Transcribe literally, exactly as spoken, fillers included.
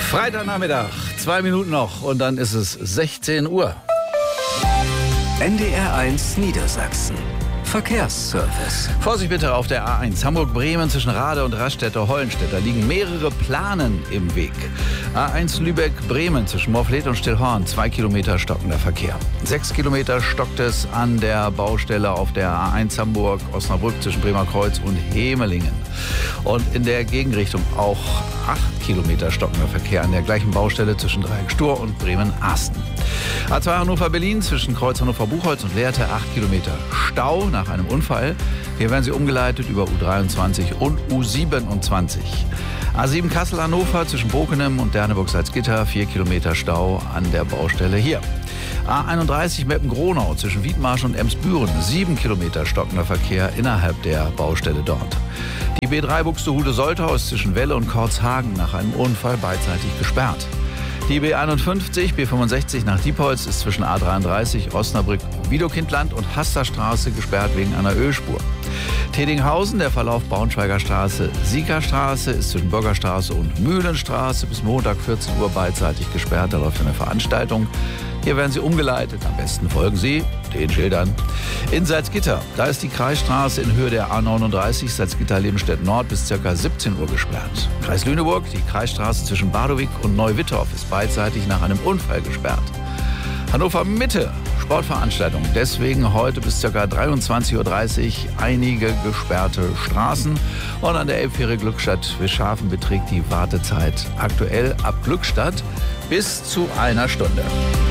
Freitagnachmittag, zwei Minuten noch und dann ist es sechzehn Uhr. N D R eins Niedersachsen. Verkehrsservice. Vorsicht bitte auf der A eins Hamburg-Bremen zwischen Rade und Raststätte-Hollenstedt. Da liegen mehrere Planen im Weg. A eins Lübeck-Bremen zwischen Morfleet und Stillhorn. Zwei Kilometer stockender Verkehr. Sechs Kilometer stockt es an der Baustelle auf der A eins Hamburg-Osnabrück zwischen Bremerkreuz und Hemelingen. Und in der Gegenrichtung auch acht Kilometer stockender Verkehr an der gleichen Baustelle zwischen Dreieck-Stur und Bremen-Asten. A zwei Hannover-Berlin zwischen Kreuz Hannover-Buchholz und Lehrte acht Kilometer Stau nach einem Unfall. Hier werden sie umgeleitet über U dreiundzwanzig und U siebenundzwanzig. A sieben Kassel-Hannover zwischen Bokenem und Derneburg-Salzgitter, vier Kilometer Stau an der Baustelle hier. A einunddreißig Meppen-Gronau zwischen Wiedmarsch und Emsbüren, sieben Kilometer stockender Verkehr innerhalb der Baustelle dort. Die B drei Buxtehude-Soltau ist zwischen Welle und Kortzhagen nach einem Unfall beidseitig gesperrt. Die B einundfünfzig, B fünfundsechzig nach Diepholz ist zwischen A dreiunddreißig, Osnabrück, Wiedokindland und Hasterstraße gesperrt wegen einer Ölspur. Tedinghausen, der Verlauf Braunschweiger Straße, Siegerstraße ist zwischen Bürgerstraße und Mühlenstraße bis Montag vierzehn Uhr beidseitig gesperrt. Da läuft eine Veranstaltung. Hier werden Sie umgeleitet. Am besten folgen Sie den Schildern. In Salzgitter, da ist die Kreisstraße in Höhe der A neununddreißig Salzgitter-Lebenstedt Nord bis ca. siebzehn Uhr gesperrt. Kreis Lüneburg, die Kreisstraße zwischen Badowik und Neuwittorf ist beidseitig nach einem Unfall gesperrt. Hannover Mitte, Sportveranstaltung. Deswegen heute bis ca. dreiundzwanzig Uhr dreißig einige gesperrte Straßen. Und an der Elbfähre Glückstadt-Wischhafen beträgt die Wartezeit aktuell ab Glückstadt bis zu einer Stunde.